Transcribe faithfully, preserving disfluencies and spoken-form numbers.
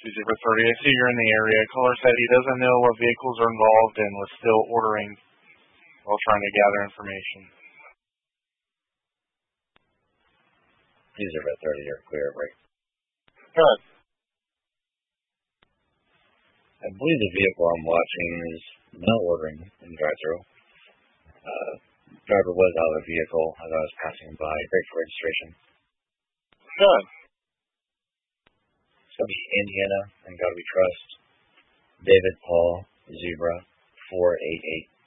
Zebra thirty, I see you're in the area. Caller said he doesn't know what vehicles are involved and was still ordering while trying to gather information. Zebra thirty, you're clear, right? Good. I believe the vehicle I'm watching is not ordering in drive-thru. Uh, driver was out of the vehicle as I was passing by. Great for registration. Good. It's going to be Indiana and God We Trust. David Paul Zebra four eight eight.